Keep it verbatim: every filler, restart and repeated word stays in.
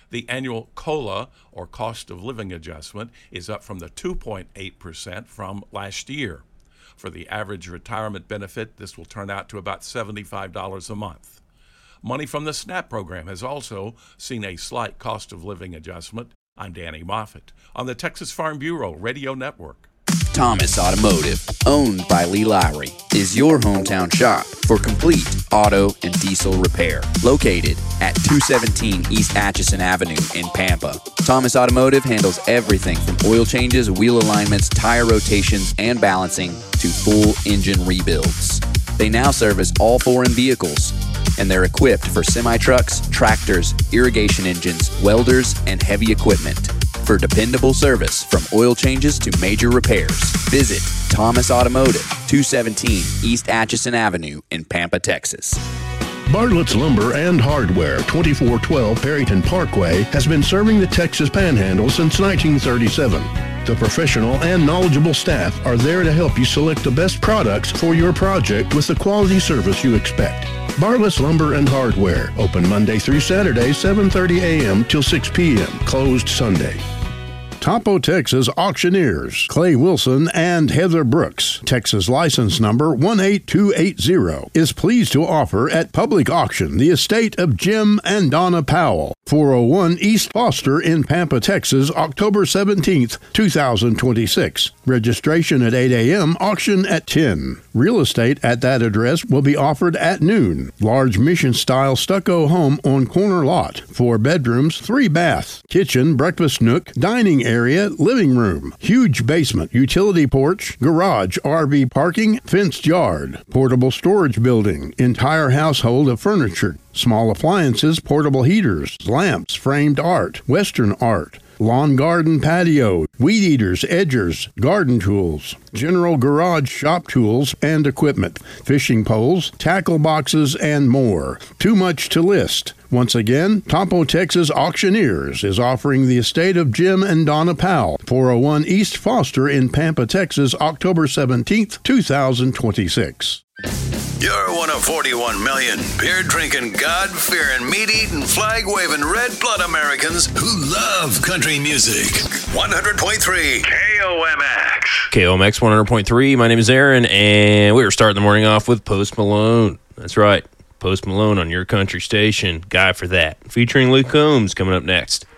The annual COLA, or cost of living adjustment, is up from the two point eight percent from last year. For the average retirement benefit, this will turn out to about seventy-five dollars a month. Money from the SNAP program has also seen a slight cost of living adjustment. I'm Danny Moffett on the Texas Farm Bureau Radio Network. Thomas Automotive, owned by Lee Lowry, is your hometown shop for complete auto and diesel repair. Located at two seventeen East Atchison Avenue in Pampa, Thomas Automotive handles everything from oil changes, wheel alignments, tire rotations, and balancing to full engine rebuilds. They now service all foreign vehicles, and they're equipped for semi-trucks, tractors, irrigation engines, welders, and heavy equipment. For dependable service from oil changes to major repairs, visit Thomas Automotive, two seventeen East Atchison Avenue in Pampa, Texas. Bartlett's Lumber and Hardware, twenty-four twelve Perryton Parkway, has been serving the Texas Panhandle since nineteen thirty-seven. The professional and knowledgeable staff are there to help you select the best products for your project with the quality service you expect. Bartlett's Lumber and Hardware, open Monday through Saturday, seven thirty a.m. till six p.m., closed Sunday. Topo Texas Auctioneers, Clay Wilson and Heather Brooks, Texas license number one eight two eight zero, is pleased to offer at public auction the estate of Jim and Donna Powell, four oh one East Foster in Pampa, Texas, October seventeenth, two thousand twenty-six. Registration at eight a.m., auction at ten. Real estate at that address will be offered at noon. Large mission-style stucco home on corner lot. Four bedrooms, three baths, kitchen, breakfast nook, dining area, living room, huge basement, utility porch, garage, R V parking, fenced yard, portable storage building, entire household of furniture, small appliances, portable heaters, lamps, framed art, western art, lawn garden patio, weed eaters, edgers, garden tools, general garage shop tools and equipment, fishing poles, tackle boxes, and more. Too much to list. Once again, Topo Texas Auctioneers is offering the estate of Jim and Donna Powell, four oh one East Foster in Pampa, Texas, October seventeenth, two thousand twenty-six. You're one of forty-one million beer-drinking, God-fearing, meat-eating, flag-waving, red-blood Americans who love country music. one hundred point three K O M X. K O M X one hundred point three. My name is Aaron, and we were starting the morning off with Post Malone. That's right. Post Malone on your country station. Guy for that. Featuring Luke Combs coming up next.